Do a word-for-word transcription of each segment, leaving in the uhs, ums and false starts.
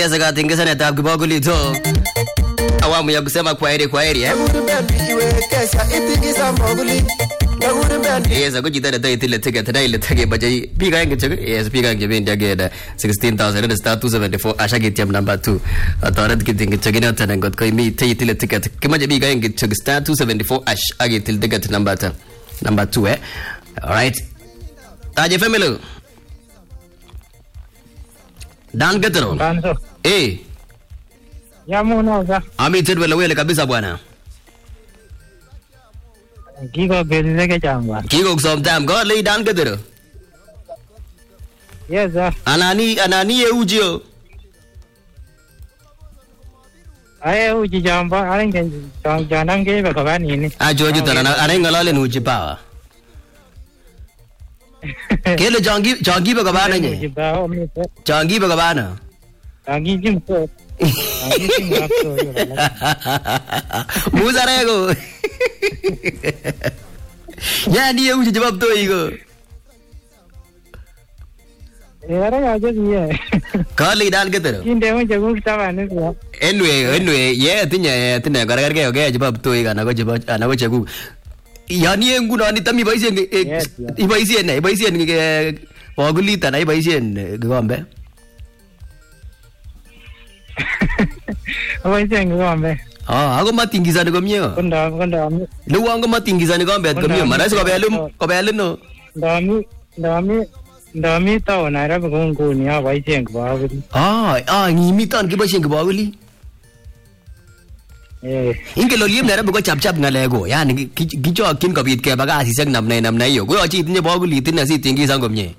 Yes, katingeza na tabu baguli to. Awamu ya kusema kwaheri kwaheri eh. Yes, aku cita ada itu letak kita ini letak apa jadi. Pika yang kecil, yes, pika yang jadi dia ada sixteen thousand ada star two seventy four. Asal kita jam number two. Atau ada kita yang kecil ni ada yang kau ini itu letak kita. Kemana jadi pika yang kecil star two seventy four. Asal kita letak number two, number two eh. Alright. Aje family. Dan ketero. Dan so. Eh. Ya muna za. Ami tidwele wele kabisa bwana. Kiko beli ke chamba. Kiko kusomtam go le dan ketero. Yes sir. Anani anani ye ujio. Aye uji chamba, aling kan jangan ke bakaban ini. Ah jojo tanana aling ngalale nuji pa. Kele jangi jangi bakaban aja. Uji pa omi se. Jangi bakaban. Jangi jim so. Jangi jim so. Musa rego. Ya dia uji jawab tu iko. Era aja dia. Kali dan ketero. Kinde mo jago kita mana tu. Anyway, anyway, ye tinya ye tinya gara-gara ke oke jawab tu ika nago jawab nago jago. Yani yang guna ni tami baisi yang ibaisi ni ibaisi yang ke waguli tanai baisi yang gambe. Baisi yang gambe. Ah, aku mati tinggi sana gamnya. Kanda kanda. Lu aku mati tinggi sana gambe gamnya. Mana sih gambe lu gambe lu no? Dami dami dami tahu naira berguna guna baisi yang gambe. Ah, ah, ini tan ke baisi yang gambe. Eh. Inke lo liam nara buka cap cap ngalego. Ya ni kijo kin kabit ke baga asisek nam nai nam nai yo. Gua aci itnya bawa guli itnya si tinggi sanggomnya.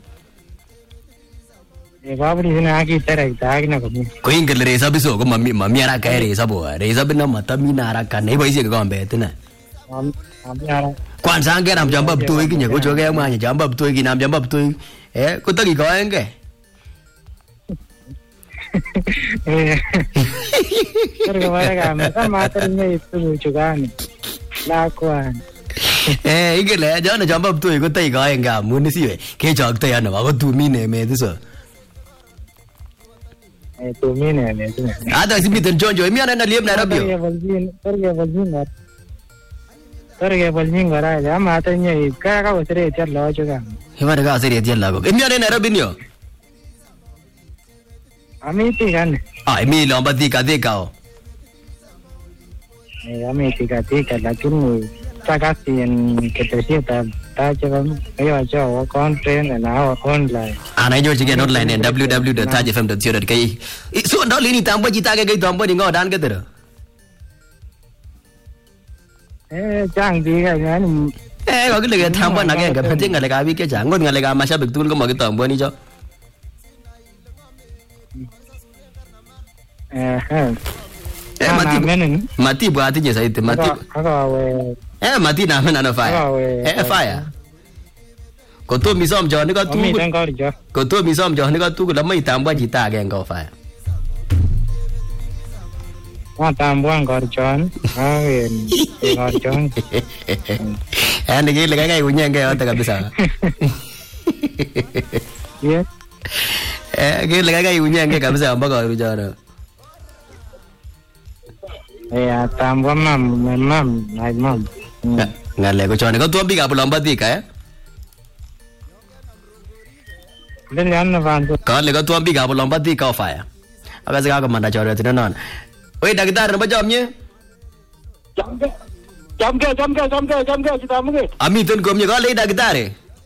Eh, bawa di sini lagi terai tak nak kami. Kau inke le reza biso, kau mami mami ara kaya reza boa. Reza bina mata mina ara kan. Nei baisi ke kau ambil itu na. Mami ara. Kuan sangke nam jambab tu ikinya. Kau coba yang mana jambab tu iki nam jambab tu. Eh, kau tadi kau enke. Terus kemarin kami materinya itu lucu kan, lakuan. Eh, ini le, jangan jambab tu ikut tay kau enggak, muni sih, kayak jauh tay anu, aku tu mine me tu so. Eh, tu mine me tu. Ada sih bitan John Joy, mian anda liam nara bio. Terus baljin, terus baljin ngar, terus baljin ngar aja, materinya itu kayak kau sering jalan juga. Gimana kau sering jalan kau? Mian anda nara binyo. Kami tiga. Ah, ini lomba tiga tiga. Eh, kami tiga tiga, lakin saya kasih yang ketersiap tak cakap, ayo aja, konten dan awak online. Anak jual juga online ni w w w dot taj f m dot co dot k i. So anda ini tambah cita ke kau tambah ni kau dan ke tu? Eh, jangan tiga kan. Eh, kau lagi tambah nak yang penting ngalek abi ke jangan ngalek amasya betul kau mau kita tambah ni jo. Eh, eh mati mati buat aja saya itu mati. Eh mati nama nama fire. Eh fire. Kau tu misam jauh ni kau tu. Kau tu misam jauh ni kau tu kalau mai tambah cita ke kau fire. Wah tambah kau jauh. Ah, kau jauh. Eh ni kira lagi punya kau tak bisa. Yes. Eh kira lagi punya kau bisa apa kau jauh. Ya tambah mam, mam, naik mam. Nggak lego cuman kau tuh ambil apa lomba tiga ya? Dan yang apa tu? Kau lego tuh ambil apa lomba tiga apa ya? Apa sih kau mana cari tu non? Wei dah kita ada jamnya? Jam ke, jam ke, jam ke, jam ke, jam ke kita mungkin. Ami tuh kau punya kau lagi dah kita ada?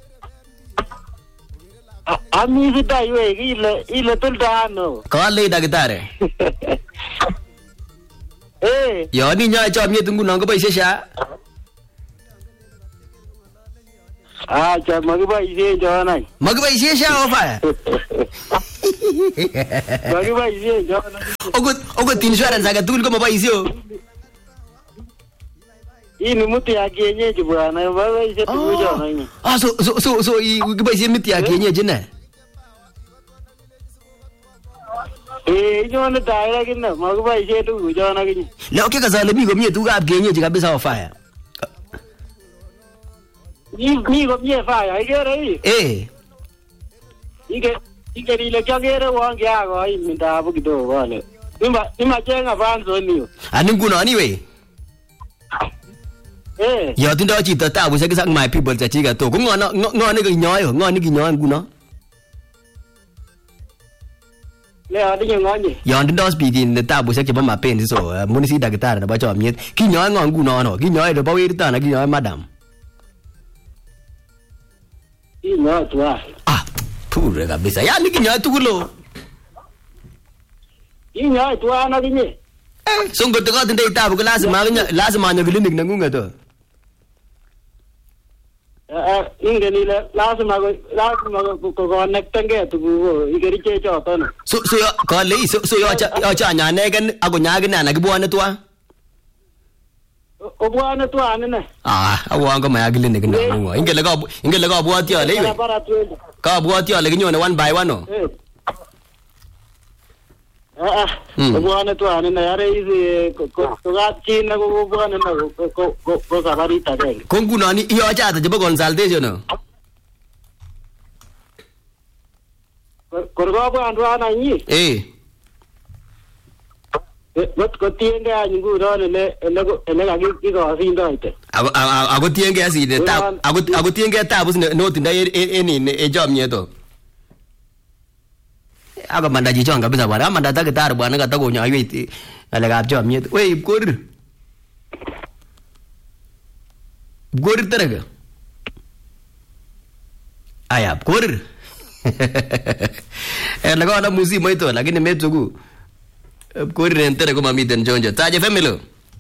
Ami kita iwe, ile, ile tu dah no. Kau lagi dah kita ada? Eh. Ya ni nyai jamnya tunggu nang kau bayi siapa? Ah, jam magi bayi siapa jangan ay. Magi bayi siapa apa ya? Magi bayi siapa jangan ay. Ogut, ogut insurans agak tuh kau mau bayi siapa? Ini muti akhirnya juga, na bayi siapa tu jangan ay. Ah, so so so so i bayi siapa muti akhirnya je na? Eh, jangan ada daerah kita, magi bayi siapa tu jangan ay. Lah okey kasar lebih kau punya tu kau akhirnya je kau bisa apa ya? Ni ni kau punya apa ya? Ini ada ini. Eh. Ini Ingeni ile kiagere wange yako hii ndabu kidogo wale. Nima nima jenga vanzo niyo. Ani nguno anyway. Eh. Yo tindo chito tabushek sak my people chachiga to. Ko ngo ngo ni kinyoyo, ngo ni kinyoyo nguno. Le adinyo nganye. Yo tindo speaking tabushek chebo mapenzi so munisi daktari nebo chomyet. Kinyoyo ngo nguno no, kinyoyo nebo werto na kinyoyo madam. Kinyoyo twa. Ah, pure kabisa. Yani kinyoyo tugulo. Kinyoyo twa na kinye. So ngoto ka tinde tabu ko lazima lazima anyo clinic nangunget to. Eh ingeni ile lazima lazima ko connecten ge tugu igeriche choto no. So so yo kale so so yo yo chanya negen akunyage na nakibwane twa. Obwane twa ne. Ah, awan ko maya clinic na ngo. Ingele ka ingele ka bwati ale iwe. Ka bwati ale kinyone one by one no. Ah, obwane twa ne yare izi ko ga china ko obwane na ko ko ko sabarita de. Ko nguno ni yo chata chebo consultation no. Korgo bwandu ana nyi. Eh. Wat ko tienge anyu nguno ne ne ne ga kiko sindoite. Ako ako tienge aside tab ako ako tienge tabus no tindai en e chomyet to. Ako manda chichon kabisa bwana, manda daktari bwana katakonyoiwech ngalekab chomyet. Wei korir. Korir tereke. Aya, korir. Eh lakona muzimo ito lakini metuku. Korir entere ko mamiten chonjo. Taje family.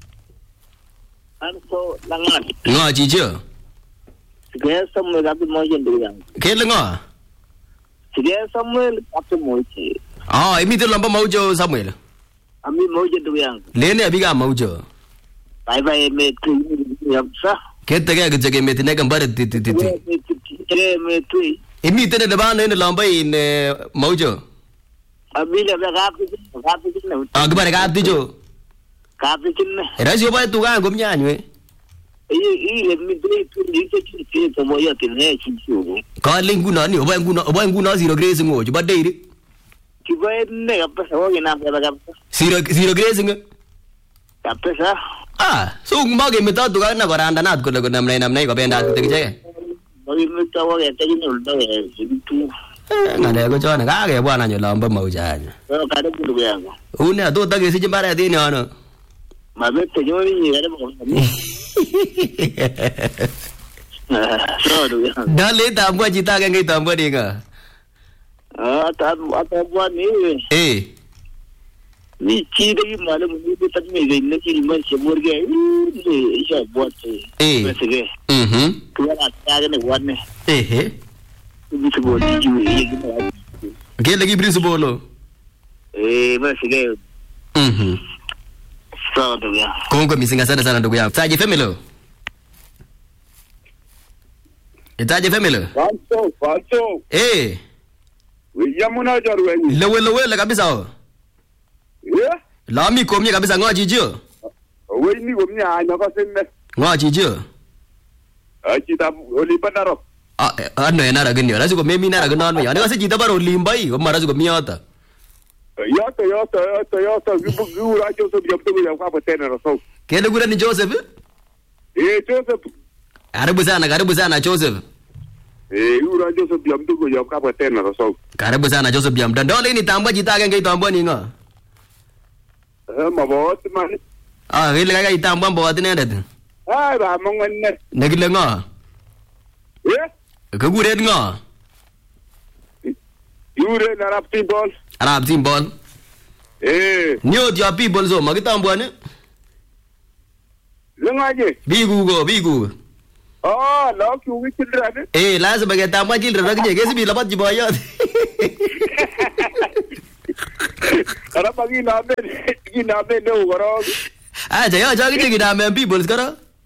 Anso langan. Ngo chicho. Sige Samuel api moje ndugu yangu. Kele ngo? Sige Samuel api moje. Ah, imite lomba maujo Samuel. Ami moje ndugu yangu. Lene abiga maujo. Bye bye me tu yapsa. Kete ke gje ke metine kan bare ti ti ti. Kete me tu. Imite ne ba ne lomba in maujo. Abi le gapi gapi ne. Ah, gbare gapi jo. Gapi ne. Era si ba tu ga gom nyanywe. Iyi iyi mi dre tu ni ke chi ke to moya tin he chi chu. Ka lingu na ni oba nguno oba nguno zero grazing ngo ba deiri. Ki ba ne ga pesa wo na ba ga. Zero zero grazing. Ga pesa. Ah, so mage meta tu ga na goranda na kole ko namnai namnai ko benda tu je. Magi meta wo ga te ni ulda e tu. Ngale ko chona ka ke bwana nyo lomba mauja. Ko ka de ndugu yangu. Une to ta ke si jimbara ti ni ono. Mabete yo ni ga de mo. Dale tambua cita kan kita tambua ni ka. Ah, tak tak buat ni. Eh. Ni ciri lagi malam ni tu tak ni ni ciri macam semua ke. Ni ia buat ni. Eh. Macam Mhm. Keluar ada ni buat ni. Eh eh. Ni sebut jujur ia kita. Ke lagi beri sebolo. Eh, macam ke. Mhm. Sawa tu ya. Kongo misinga sana sana ndugu yangu. Saje family. Itaje family. Falso, falso. Eh. William unaja ruwenyi. Lewe lewe la kabisa o. Yeah? Lami komye kabisa ngo chicho. Weni komnya anya ka semme. Ngo chicho. Achita olipa naro. Ah, ano yana ragini. Rasi ko memi na ragino me. Ani kasi chita baro limbai, ko marasu ko miota. Yoto yoto yoto yoto gibu gibu rajo so biamto ya kwa tena raso. Kele gura ni Joseph? Eh Joseph. Karibu sana, karibu sana Joseph. Eh ura Joseph biamto ya kwa tena raso. Karibu sana Joseph biamto. Ndole ni tamba jita kan kai tamba ni ngo. Eh mabot man. Ah, kele kai tamba mbot ne ndet. Ah ba mongon ne. Ne kile ngo. Eh? Ko gure ngo. Yure na rap ball. Arab simbol. Eh. Nyo dia people so magitambwa ne. Lengaje. Bigu go bigu. Oh, lo ki wi children. Eh, lazima gatambwa children rakje kesi bi labat jibayat. Ara pagi na me, gi na me no goro. Ah, jaya jagi jagi na me people karo.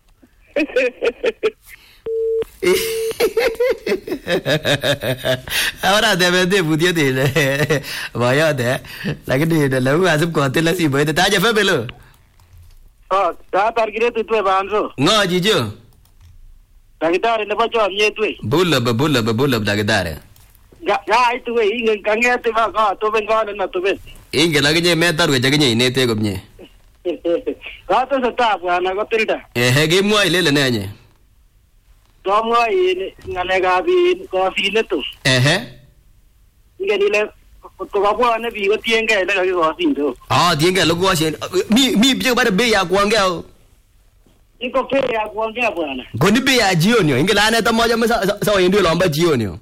Ahora debe de putia de vaya de la que de la u asip ko tela si boy de taje fe belo. Ah, ta targire tu tu banzo. Ngo jijo. Dakitar ne bacho amye tu. Bulla ba bulla ba bulla da gadare. Ya itu we ingen kangete ba ka to ben ka na to ben. Ingen laginye metar we jaginye inete komye. Ka to sa bwana ko tilda. Ehe kimwa ilele ne nye. To mwa in ngalega bi ko sine to. Ehe. Ingen ile to ka bwana bi ko tienge le ka ko sin to. Ah tienge lo ko shin. Mi mi je ba be ya kuongea. Iko pe ya kuongea bwana. Goni be ya jioni yo. Ingela ne tamoja msa sawa ndio lomba jioni yo.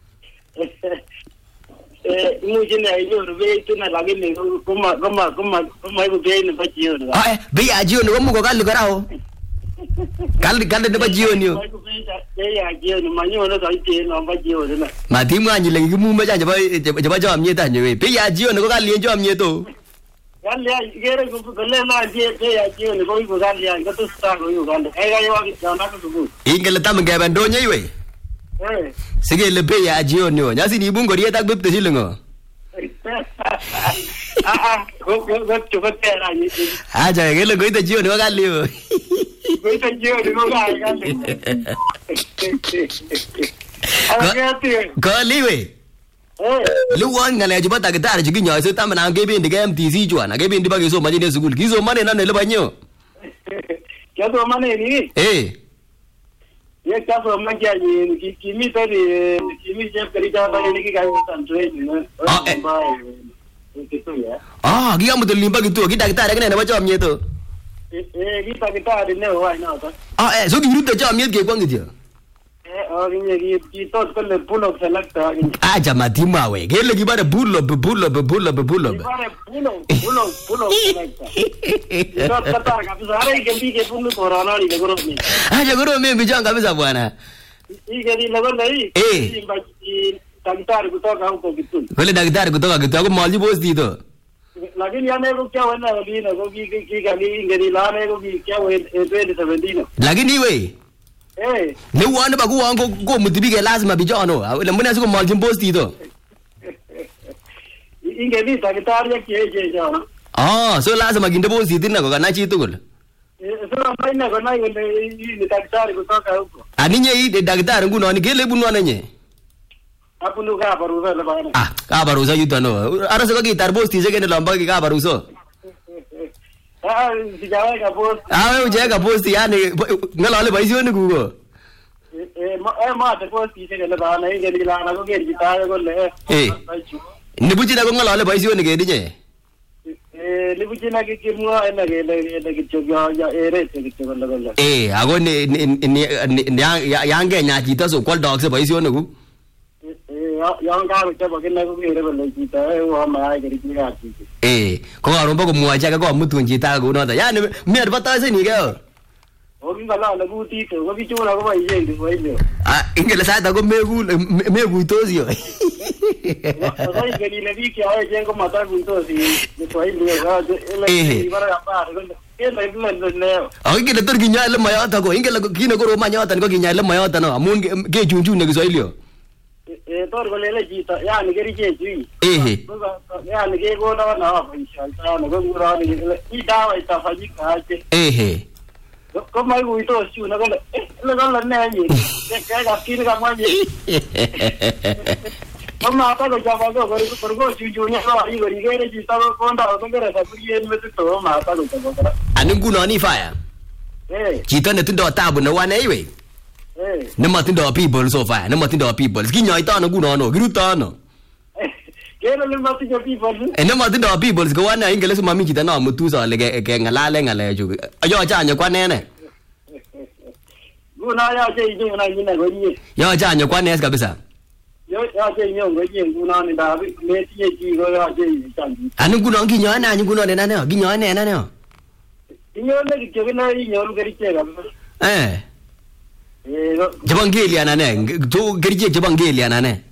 Eh mujine ayo rube tuna lagine kuma kuma kuma kuma ibu be ne ba jioni. Ah be ya jioni ko mu ko kalli ko rawo. Kalli kalli ne ba jioni yo. Be ya jioni manyo no ka ite no ba jioni na. Ma timu anyi le mu ma janje ba ba jo amye ta nyewe. Be ya jioni ko kalli jo amye to. Kalli ya gere ko ko le ma je be ya jioni ko ko kalli ya ko to sta ko yo kalli. Ai ga yo ga na ko bu. Ingela tam ga ban do nyewe. Eh. Sige le be ya jioni yo. Nyasi ni bungo rie tak bip te silingo. Ah ah ko ko ko to ko te ra ni. Aja gele go ite jioni ko kalli yo. Ko ite jioni ko ga kalli. Ko liwe. Eh. Luwan ngale jiba ta gitar jigi nyo so tam na ge bin de M T C jwana ge bin di ba ge so ma jine school ki so ma ne na ne le ba nyo. Kya to ma ne ni? Eh. Ye kya so ma kya ni ki ki mi to ni ki mi je kari ja ba ni ki ga san tre ni na. Ah eh. Ki to ya. Ah gi am to limba gitu gi ta gitar ge ne ba jom nye to. Eh eh ki ta gitar ni ne wa na ta. Ah eh so gi rute jom nye ge kwang ge. Eh और ये ये की तो कल पुलो से लगता है Aja matima we gele gi bare bullo bullo bullo bullo. बारे पुलो पुलो पुलो से लगता है तो पता है कि सारे गंदी के पुलो कोरोना नहीं करो में Aja guru mimi bijanga kabisa bwana. ये गरी लगो नहीं Eh. दाक्तार को तो गांव को कितु Kole daktari kutoka gitu aku malji posti to. लेकिन याने को क्या होना अभी ना को की की गली गरी लाने को की क्या हुए twenty seventeen Lakini we eh ne wana ba ku wango go mutibike lazima bijono. Le mbona siko malji posti to. ingeni दाक्तार या के जे जाओ Ah so lazima ginde posti tinna ko kana chi tukul. sasa maina ko na yule ni daktari kutoka huko Aninye i daktari nguno ni gele bunwa nenye. hapo ndo ka baruza la bana Ah ka barusa yutano. Ara se ko ki tar posti se ke ne lamba ki ka baruso. ah sijawa ka boss Ah we uje ka posti yani ngalale baisio ni kugo. eh eh ma te posti se la bana e gari la na ko gari ta ko le Eh. Ni buchina ko ngalale baisio ni ke dinye. eh ni bujina ke kirmo ena ke le le ke chogya ya ere te ke ko la la Eh ago ni ni yange nya chito so kwal dog se baisio ni ku. eh yang ka ko ba ke na ko ere ba le ji ta e wa ma gari ki ga ji Eh ko ga rombo ko muacha ko mutun chita ko no da yani me ba ta se ni ke. o ki la la bu ti to ko ki chu la ko ba ye ndi ko ile Ah ingele sa ta ko me gu me gu tosio. so i gari le bi ki a je ko mata bu to si ni ko ile ga le bara pa ko ke le le le Ah ingele tor ginya le mayota ko ingele kino ko roma nyota ko ginya le mayota no amun ke junju ne so ilio. eh tor ko le le ji ta ya ni gari je ji Eh ya ni ke ko na na ba insha Allah na ko ra ni i da wa ta fa ji ka je eh có mấy người tôi chịu nó có là nó có lần này gì cái gặp kia nó gặp ai gì có mà tao được chào vào cái cái cái chịu chịu nhá rồi người cái này chỉ tao con tao con cái này phải yên với cái tổ mà tao được chào vào Anin kuno ni fire. eh Chito ne tindo tabu na wane iwe. eh Ne ma tindo people so fire. Ne ma tindo people. Ginyo ito no kuno no. Giruta no. cái nó lên bắt cho people E ne ma tindo people ko wane ingele so mami kita no mutu so le ke ngalale ngale ju. Ayo cha nya kwa nene. gu na ya chơi như này như này có gì Yo cha nya kwa nes kabisa. yo ya chơi như có gì gu na này đã bị mẹ chị chị có ya chơi chẳng gì Anin kuno ginyo na nyu kuno ne na ne. Ginyo ne na ne. như nó cái chơi cái này như cái chơi gặp Eh. eh nó Jabangeli ana ne. To gerje jabangeli ana ne.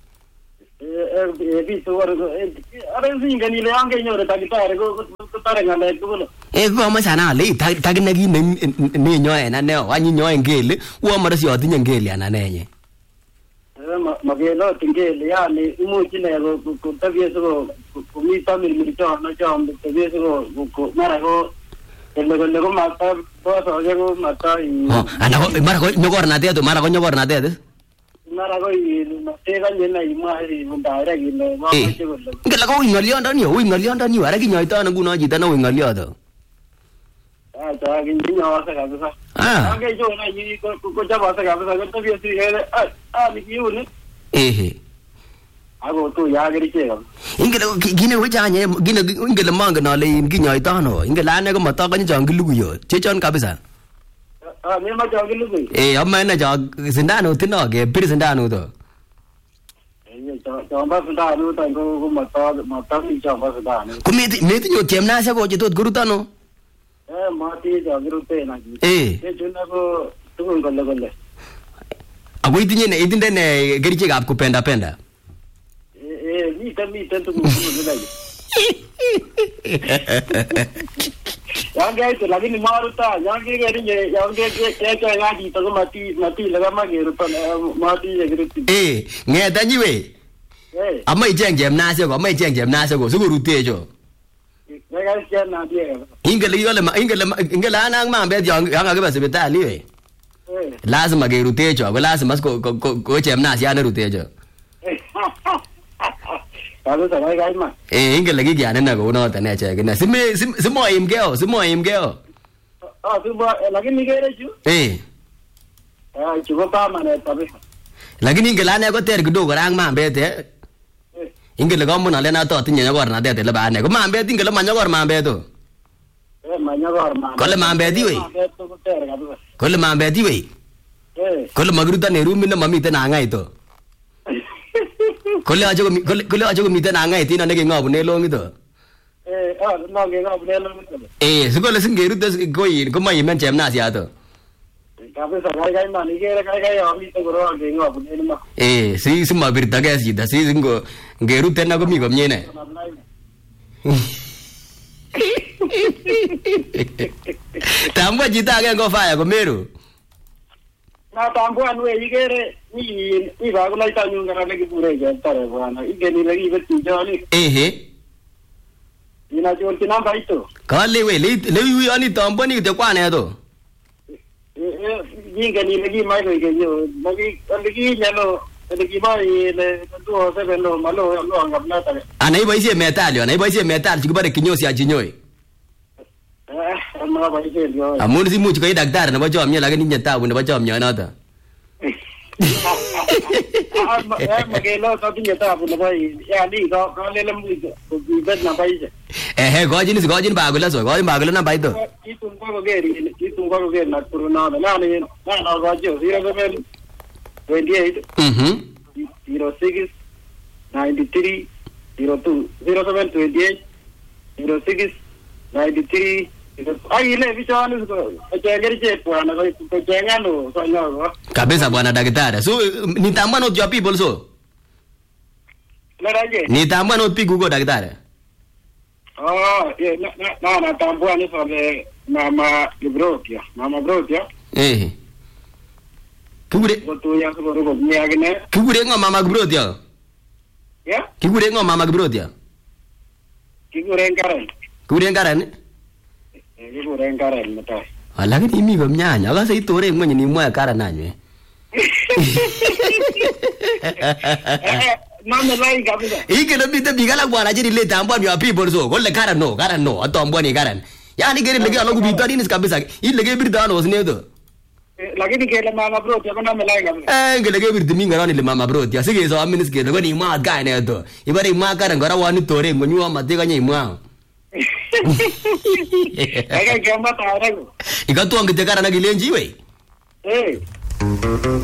eh visto ora ora zinga ni le anche io da chitarra ko ko tare ngale ko lo E ko ma sana le tag na gi ne nyo na ne wa nyi nyo ngeli. Wo ma rasi otinye ngeli ana ne nye. ma ma che lo tinge le anni mu ci ne ko ko ta vie so ko mi ta mi mi to na cha am ta vie so ko mara ko e le le ko ma ta ko so je ko ma ta i Oh ana ko mara ko nyogor na te to mara ko nyogor na te. mara ko tega nyena imari mundare gile ma Eh. Ngela ko ngaliondani, ui ngaliondani, ara kinyoito ano nguno chito na ui ngalioto. ah ta kinyo wasa kabisa Ah. age jo na yi ko ko jaba wasa kabisa ko tabi si hele ah ah ni yuni Ehe. ago tu ya gari che kam Ingela gine wechanye gine ingela manga na le kinyoito ano. Ingela ane ko mataka chon kiluguyo. Chechon kabisa. ah me ma jaw gilu koi Eh amma na ja sindano tino ke pir sindano to. eh jo ba sunda nu ta ko ko mata mata ni jo ba sunda nu Ku meti meti nyo temna sa ko jitot gurutano. eh mati jo giru te na ji Eh. eh juna ko tu ko golle golle Ako itinye ne itinde ne kerichekab kupenda penda. eh eh ni ta ni ta tu ko ni la yang itu lagi ni maruta yang ke gari ye yang ke ke ke ke ngadi to mati mati laga ma ge rupan mati ye giru ti Eh, nghe ta như vậy. eh À mấy chàng chém na sao có mấy chàng chém na sao có số guru tê cho. ne ga sia na dia Inga li yola ma inga la inga la nang ma be jong yang ga ba hospital li. eh Lazima ge ru tê cho, lazima ko ko ko chém na sia na ru tê cho. kalau saya ga ma Eh, inga lagi gyan na ko no ta ne che ke na. Sime simo im geo, simo im geo. ah tu ba lagi ni ge re ju Eh, ah ju ba ma ne tabe lagi ni inga la ne ko ter gdo ko rang ma be te. Inga la ko mo na le na to tinya ko na te te la ba ne. Ko ma be tinga la ma ko ma be to. eh ma nya ga ma Ko le ma be di we. to ko ter ga ba Ko le ma be di we. eh Ko le magruta ne ru mi na mami te na ngai to. Ko le ajo ko le ko le ajo mi te na ngai ti na ne ke ngabu ne lo ngi to. eh ah no ge ga bu ne lo Eh, su ko le sing geru te ko yi ko ma yi men chem na sia to. kabe sa ga ga ma ni ge re ga ga ya mi to ko ro ge ga bu ne ma Eh, si si ma bir ta ga si da si singo geru te na ko mi ko mye ne. Tamba jita ga ko fa ya ko meru. na tambo anu e igere ni ni ba ko lai ta nyu ngara lagi pure ge tare bana ige ni lagi betti jani Eh he. ina jor ti namba ito Ka le we le le yu ani tamba ni te kwa ne to. e e ni ge ni lagi mai ge yo lagi lagi nyalo lagi mai le tu se ben lo malo lo ngap na tare Anai ba ise metal yo, anai ba ise metal ki ba de kinyosi a jinyoy. eh ma ba ise yo Amun si mu ko daktari na ba jom nya lagi ni nyata bu na ba jom nya na ta. ah ma ge lo ka ti nyata bu na ba ya ni ko ko le lam ni ko bi bet na ba ise Eh he go jin go jin ba gula so go jin ba gula na ba to. itu ko ge ri itu ko ge na puru na na ni na na ga jo zero seven twenty-eight Mhm. zero six ninety-three zero two zero seven twenty-eight zero six ninety-three ai ile vichana ko jengeri je bwana ko jengano so nyo Kabisa bwana daktari. So ni tamba no your people so. la raje Ni tamba no pigu go daktari. ah ye na na na tambua ni so le mama librotia mama brotia Eh. Kigure ko to ya so ro ko ni agne kigure ngo mama bro dia. ya Kigure ngo mama bro dia. ki ko rengaren Kigure ngaran. ki ko rengaren mata Alagi ni mi go nyanya, ga sai tore ngo ni mo kara nanye. mama lai kabisa Ike no bita bigala bwana jiri le tamba your people so. Go le kara no, kara no, atombo ni karan. Yani gere lege alo kubita ni kabisa. Ile ge birda no sne do. lakini kele mama brotia ko na me lai kabisa Eh ngele ge birdi mi ngara ni le mama bro dia. Sige so aminis ge go ni ma ga ne do. Ibari ma kara ngara wani tore ngo nyua mate ga nyai mwa. Ega kema ta rego Ikatu ang kitekara na gilenji we. eh